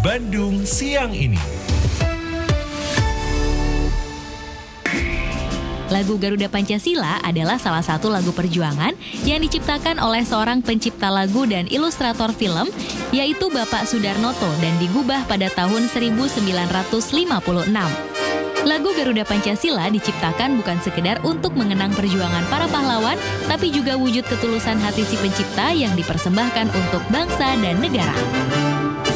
Bandung siang ini. Lagu Garuda Pancasila adalah salah satu lagu perjuangan yang diciptakan oleh seorang pencipta lagu dan ilustrator film, yaitu Bapak Soedarnoto, dan digubah pada tahun 1956. Lagu Garuda Pancasila diciptakan bukan sekedar untuk mengenang perjuangan para pahlawan, tapi juga wujud ketulusan hati si pencipta yang dipersembahkan untuk bangsa dan negara.